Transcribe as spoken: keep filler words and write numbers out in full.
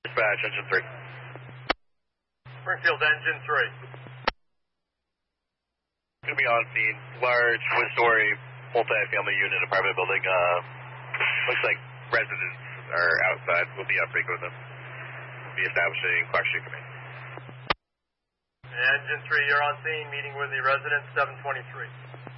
Dispatch, engine three. Springfield, engine three. Going to be on scene. Large, one-story, multi-family unit apartment building. Uh, looks like residents are outside. We'll be up with them. We'll be establishing question command. Engine three, you're on scene, meeting with the residents, seven twenty-three.